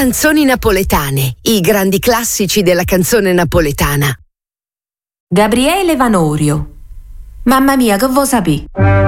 Canzoni napoletane, i grandi classici della canzone napoletana. Gabriele Vanorio. Mamma mia, che vuoi sapere?